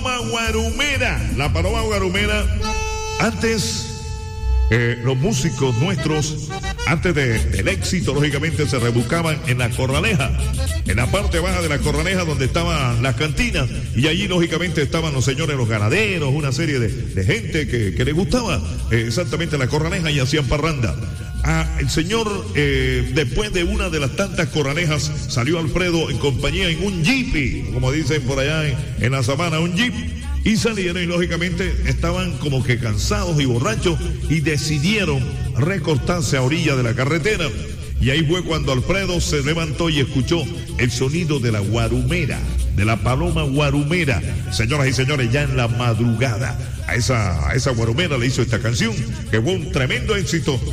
paloma guarumera. La paloma guarumera, antes, los músicos nuestros, antes del éxito, lógicamente, se rebuscaban en la Corraleja, en la parte baja de la Corraleja, donde estaban las cantinas, y allí, lógicamente, estaban los señores, los ganaderos, una serie de gente que le gustaba exactamente la Corraleja y hacían parranda. El señor, después de una de las tantas corralejas, salió Alfredo en compañía en un jeep, como dicen por allá en la sabana, un jeep. Y salieron y lógicamente estaban como que cansados y borrachos y decidieron recortarse a orilla de la carretera. Y ahí fue cuando Alfredo se levantó y escuchó el sonido de la guarumera, de la paloma guarumera. Señoras y señores, ya en la madrugada, a esa guarumera le hizo esta canción, que fue un tremendo éxito.